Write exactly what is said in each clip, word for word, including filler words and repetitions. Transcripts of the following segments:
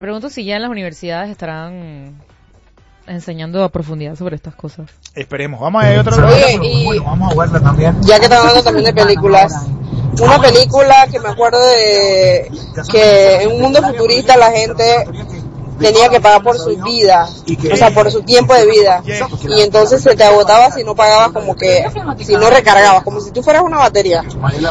Pregunto si ya en las universidades estarán enseñando a profundidad sobre estas cosas. Esperemos. Vamos a ver otra Oye, y bueno, vamos a verla también. Ya que estamos hablando también de películas, una película que me acuerdo de que en un mundo futurista la gente tenía que pagar por su vida, o sea, por su tiempo de vida, y entonces se te agotaba si no pagabas, como que, si no recargabas, como si tú fueras una batería.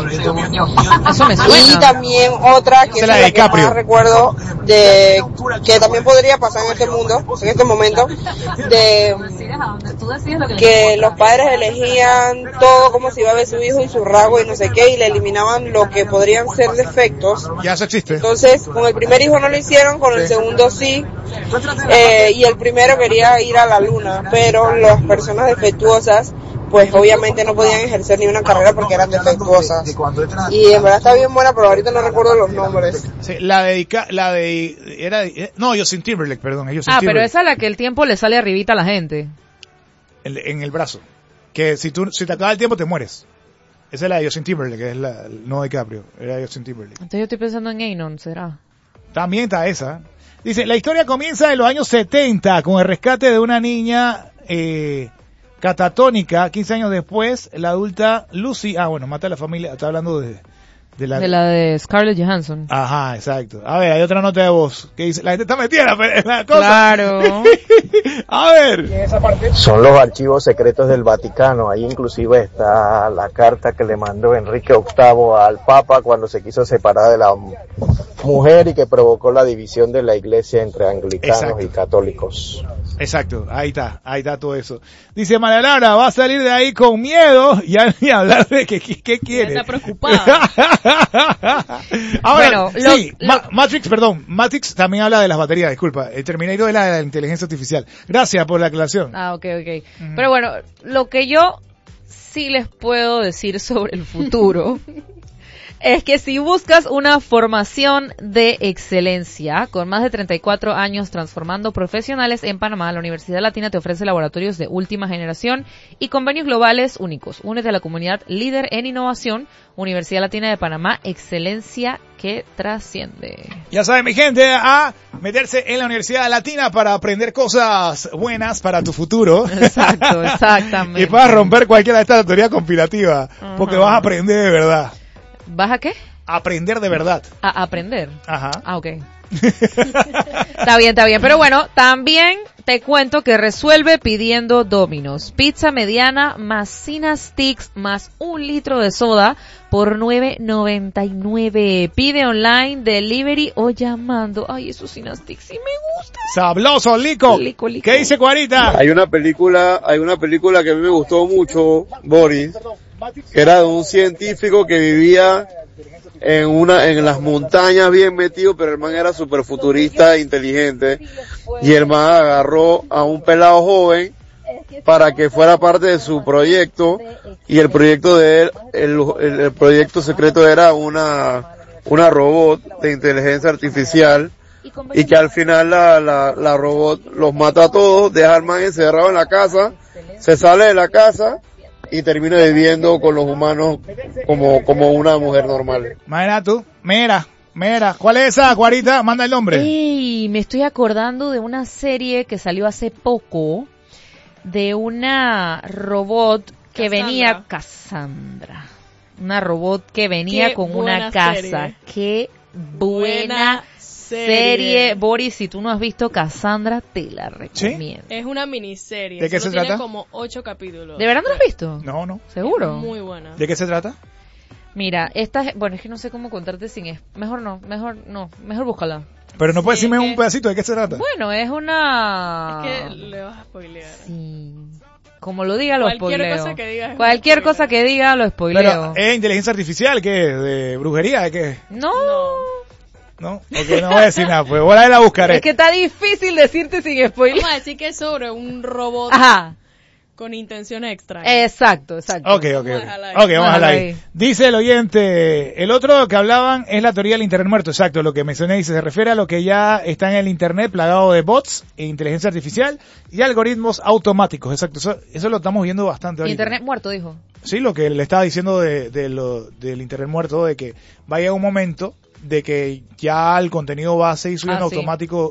Eso me suena. Y también otra que es la que más recuerdo, de que también podría pasar en este mundo, en este momento, de que los padres elegían todo, como si iba a ver su hijo y su rasgo y no sé qué, y le eliminaban lo que podrían ser defectos. Ya eso existe. Entonces, con el primer hijo no lo hicieron, con el segundo sí. Eh, y el primero quería ir a la luna, pero las personas defectuosas pues obviamente no podían ejercer ni una carrera porque eran defectuosas, y en verdad está bien buena, pero ahorita no recuerdo los nombres. Sí, la de la de era no, Justin Timberlake, perdón, Justin Ah, Timberlake. pero esa es la que el tiempo le sale arribita a la gente. En, en el brazo, que si tú si te acaba el tiempo te mueres. Esa es la de Justin Timberlake, que es la no DiCaprio, era Justin Timberlake. Entonces yo estoy pensando en Anon, ¿será? También está esa. Dice, la historia comienza en los años setenta con el rescate de una niña eh, catatónica. quince años después, la adulta Lucy, ah bueno, mata a la familia, está hablando de, de la... De la de Scarlett Johansson. Ajá, exacto. A ver, hay otra nota de voz que dice, la gente está metida en la, en la cosa. Claro. A ver. Son los archivos secretos del Vaticano. Ahí inclusive está la carta que le mandó Enrique octavo al Papa cuando se quiso separar de la mujer y que provocó la división de la iglesia entre anglicanos Exacto. y católicos. Exacto, ahí está, ahí está todo eso. Dice María Laura, va a salir de ahí con miedo, ya ni hablar de que, que, que quiere. Ya está preocupada. Ahora, bueno, lo, sí, lo... Ma- Matrix, perdón, Matrix también habla de las baterías, disculpa. El Terminator es la de la inteligencia artificial. Gracias por la aclaración. Ah, ok, ok. Uh-huh. Pero bueno, lo que yo sí les puedo decir sobre el futuro es que si buscas una formación de excelencia con más de treinta y cuatro años transformando profesionales en Panamá, la Universidad Latina te ofrece laboratorios de última generación y convenios globales únicos. Únete a la comunidad líder en innovación, Universidad Latina de Panamá, excelencia que trasciende. Ya saben, mi gente, a meterse en la Universidad Latina para aprender cosas buenas para tu futuro. Exacto, exactamente. Y para romper cualquiera de estas teorías conspirativas, uh-huh. porque vas a aprender de verdad. ¿Vas a qué? Aprender de verdad. A aprender. Ajá. Ah, ok. Está bien, está bien. Pero bueno, también te cuento que resuelve pidiendo Domino's. Pizza mediana más Cina Sticks más un litro de soda por nueve noventa y nueve. Pide online, delivery o llamando. Ay, esos Cina Sticks sí me gustan. Sabloso, Lico. Lico, Lico. ¿Qué dice Cuarita? Hay una película, hay una película que a mí me gustó mucho, Boris, que era de un científico que vivía en una en las montañas bien metido, pero el man era súper futurista e inteligente, y el man agarró a un pelado joven para que fuera parte de su proyecto, y el proyecto de él, el, el, el proyecto secreto era una una robot de inteligencia artificial, y que al final la, la, la robot los mata a todos, deja al man encerrado en la casa, se sale de la casa y termina viviendo con los humanos como como una mujer normal. Mira tú, mira, mira, ¿cuál es esa, Guarita? Manda el nombre. Ey, me estoy acordando de una serie que salió hace poco, de una robot que Cassandra. venía, Cassandra, una robot que venía Qué con una casa. Serie. Qué buena Serie. serie. Boris, si tú no has visto Cassandra, te la recomiendo. ¿Sí? Es una miniserie. ¿De qué se tiene trata? como ocho capítulos. ¿De verdad no la has visto? No, no. ¿Seguro? Muy buena. ¿De qué se trata? Mira, esta, bueno, es que no sé cómo contarte sin es, mejor no, mejor no, mejor búscala. Pero no puedes sí, decirme que... un pedacito de qué se trata. Bueno, es una... Es que le vas a spoilear. Sí. Como lo diga, lo Cualquier spoileo. Cosa que diga Cualquier cosa que diga, lo spoileo. Pero, ¿es inteligencia artificial? ¿Qué? ¿De brujería? ¿De qué? No. No. No, ok, no voy a decir nada, pues ahora la buscaré. Es que está difícil decirte sin spoiler. Vamos a decir que es sobre un robot Ajá. con intenciones extrañas. Exacto, exacto. Ok, ok, ok. Ok, vamos a hablar ahí. Dice el oyente, el otro que hablaban es la teoría del internet muerto, exacto, lo que mencioné, dice, se refiere a lo que ya está en el internet plagado de bots, e inteligencia artificial y algoritmos automáticos, exacto, eso, eso lo estamos viendo bastante ahorita. Internet muerto, dijo. Sí, lo que le estaba diciendo de, de lo, del internet muerto, de que vaya un momento de que ya el contenido va a seguir subiendo Ah, sí. automático